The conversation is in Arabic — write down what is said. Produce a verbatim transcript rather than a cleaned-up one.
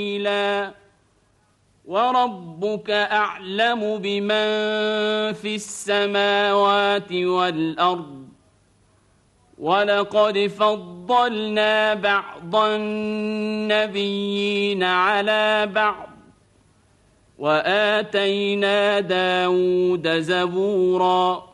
وربك أعلم بمن في السماوات والأرض ولقد فضلنا بعض النبيين على بعض وآتينا داود زبورا